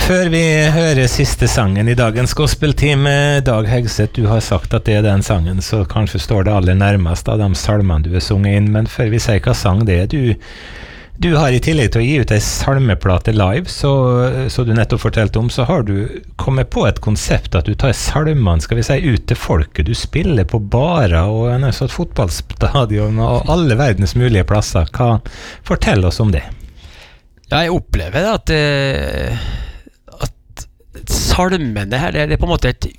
Før vi hører siste sangen I dagens gospeltime, Dag Hegseth, du har sagt at det den sangen, så kanskje står det aller nærmest av de salmene du har sunget inn, men før vi sier hva sang det du har I tillegg til å gi ut en salmeplate live, så du nettopp fortalte om, så har du kommet på et konsept at du tar salmene, skal vi si, ut til folket. Du spiller på barer og en sånn fotballstadion og alle verdens mulige plasser. Fortell oss om det. Ja, jeg opplever at salmene her, det på en måte et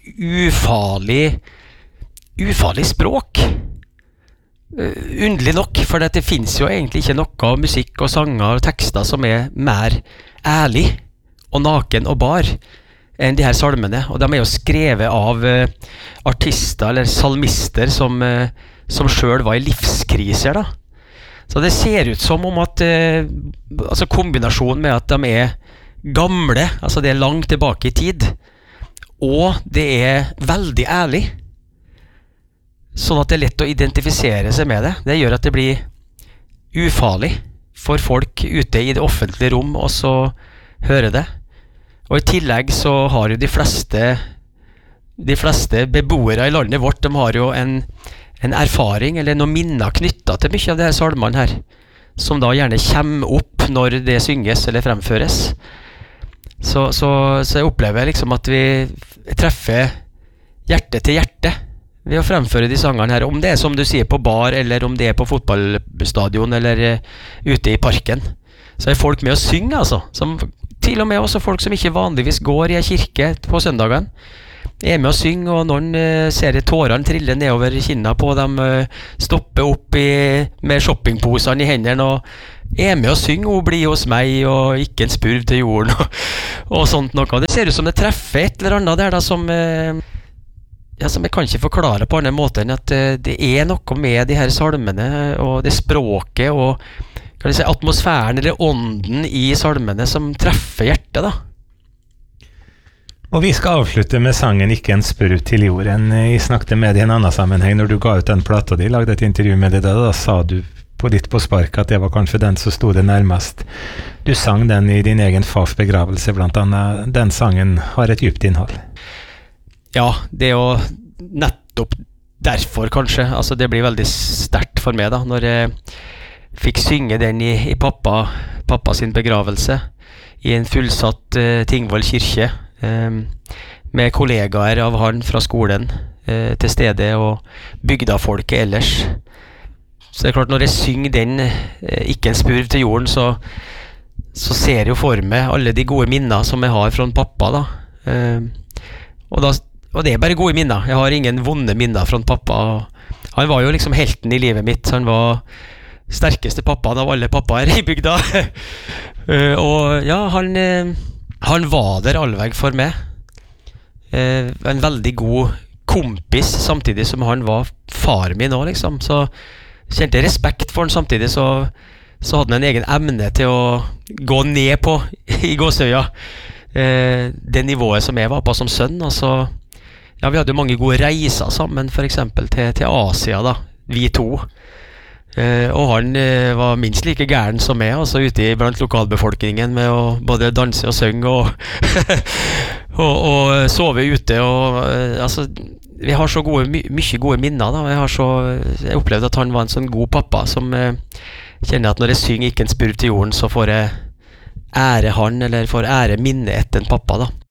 ufarlig språk. Underlig nok, for det finnes jo egentlig ikke noe musikk og sanger og tekster som mer ærlig og naken og bar enn de her salmene, og de jo skrevet av artister eller salmister som selv var I livskriser da. Så det ser ut som om at altså kombinasjonen med at de gamle, altså det langt tilbake I tid, og det veldig ærlig, sånn at det lett å identifisere seg med det. Det gjør at det blir ufarlig for folk ute I det offentlige rom og så høre det. Og I tillegg så har jo de fleste beboere I landet vårt, de har jo en erfaring eller noen minner knyttet til mye av det her salmene her, som da gjerne kommer opp når det synges eller fremføres. Så jeg opplever liksom at vi treffer hjerte til hjerte ved å fremføre de sangene her, om det som du sier på bar, eller om det på fotballstadion, eller ute I parken. Så folk med å synge, altså. Som, til og med også folk som ikke vanligvis går I en kirke på søndagen, med å synge, og noen ser tårene trille nedover kinna på dem, stopper opp med shoppingposene I hendene, og med å synge, og bli hos meg, og ikke en spurv til jorden, og sånt noe. Det ser ut som det treffer et eller annet der da, som jeg kan ikke forklare på annen måte enn at det noe med de her salmene og det språket og kan jeg si, atmosfæren eller ånden I salmene som treffer hjertet da. Og vi skal avslutte med sangen Ikke en spurv til jorden. Jeg snakket med deg I en annen sammenheng når du ga ut den plata di, lagde et intervju med deg da sa du på ditt på spark at det var kanskje den som stod det nærmest. Du sang den I din egen fars begravelse blant annet. Den sangen har et dypt innhold. Ja, det jo nettopp derfor kanskje, altså det blir veldig sterkt for meg da, når jeg fikk synge den I pappa sin begravelse, I en fullsatt Tingvoll kirke, med kollegaer av han fra skolen til stede, og bygdafolket ellers. Så det klart, når jeg synger den, ikke en spurv til jorden, så ser jeg jo for meg alle de gode minner som jeg har fra pappa da, og det bare gode minner. Jeg har ingen vonde minner fra pappa. Han var jo liksom helten I livet mitt. Han var sterkeste pappaen av alle pappaer I bygda. Og ja, han var der allveg for meg. En veldig god kompis, samtidig som han var far min også, liksom. Så kjente jeg respekt for han samtidig, så hadde han en egen emne til å gå ned på I gåsøya. Det nivået som jeg var på som sønn, og så ja, vi hadde jo mange gode reiser sammen, for eksempel til Asia da, vi to. Og han var minst like gæren som meg, altså ute blant lokalbefolkningen med å både danse og synge og sove ute. Og, altså, vi har så mye gode minner da. Jeg opplevde at han var en sånn god pappa som kjenner at når jeg synger ikke en spurv til jorden, så får jeg ære han, eller får ære minne etter en pappa da.